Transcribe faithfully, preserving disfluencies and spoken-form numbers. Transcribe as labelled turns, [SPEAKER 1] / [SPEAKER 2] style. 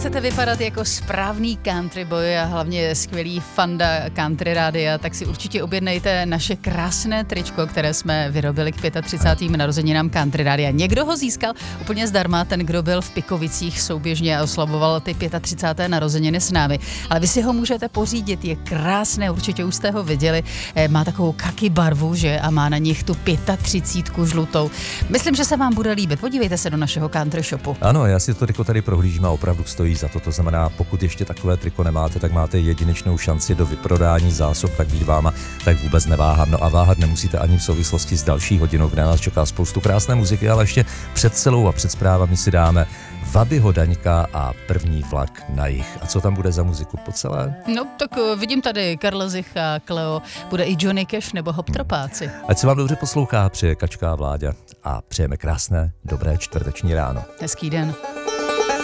[SPEAKER 1] chcete vypadat jako správný country boy a hlavně skvělý fanda country rádia, tak si určitě objednejte naše krásné tričko, které jsme vyrobili k třicátým pátým narozeninám country rádia. Někdo ho získal úplně zdarma, ten, kdo byl v Pikovicích souběžně a oslavoval ty třicáté páté narozeniny s námi. Ale vy si ho můžete pořídit, je krásné, určitě už jste ho viděli. Má takovou kaky barvu, že? A má na nich tu třicítku žlutou. Myslím, že se vám bude líbit. Podívejte se do našeho country shopu.
[SPEAKER 2] Ano, já si to triko tady prohlížím a opravdu stojí za to. To znamená, pokud ještě takové triko nemáte, tak máte jedinečnou šanci do vyprodání zásob, tak být váma, tak vůbec neváhám. No a váhat nemusíte ani v souvislosti s další hodinou, kde nás čeká spoustu krásné muziky, ale ještě před celou a před zprávami si dáme Vabyho Daňka a První vlak na jih. A co tam bude za muziku po celé?
[SPEAKER 1] No tak vidím tady Karla Zich a Kleo, bude i Johnny Cash nebo Hop Tropáci.
[SPEAKER 2] Ať se vám dobře poslouchá, přeje Kačka Vláďa a přejeme krásné, dobré čtvrteční ráno.
[SPEAKER 1] Hezký den.